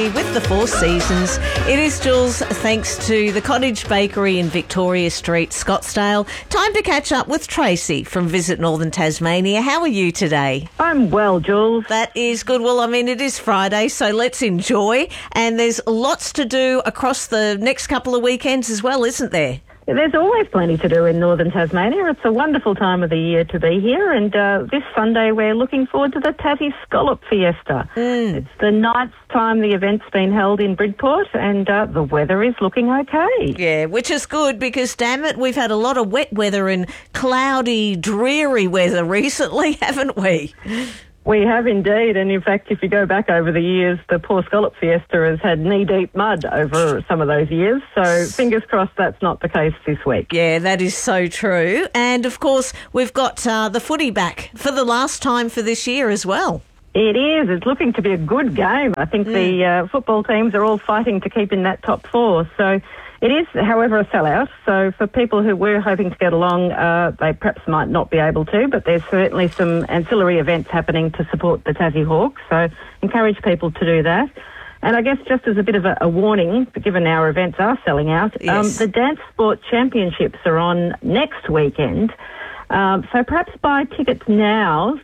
Tassie with the Four Seasons. It is Jules, thanks to the Cottage Bakery in Victoria Street, Scottsdale. Time to catch up with Tracy from Visit Northern Tasmania. How are you today? I'm well, Jules. That is good. Well, I mean, it is Friday, so let's enjoy. And there's lots to do across the next couple of weekends as well, isn't there? There's always plenty to do in Northern Tasmania. It's a wonderful time of the year to be here, and this Sunday we're looking forward to the Tassie Scallop Fiesta. It's the 9th time the event's been held in Bridport, and the weather is looking okay. Yeah, which is good because, damn it, we've had a lot of wet weather and cloudy, dreary weather recently, haven't we? We have indeed, and in fact, if you go back over the years, the poor Scallop Fiesta has had knee-deep mud over some of those years, so fingers crossed that's not the case this week. Yeah, that is so true. And, of course, we've got the footy back for the last time for this year as well. It is. It's looking to be a good game. I think the football teams are all fighting to keep in that top four, so it is, however, a sellout. So for people who were hoping to get along, they perhaps might not be able to, but there's certainly some ancillary events happening to support the Tassie Hawks. So encourage people to do that. And I guess just as a bit of a warning, given our events are selling out, yes. The Dance Sport Championships are on next weekend. So perhaps buy tickets now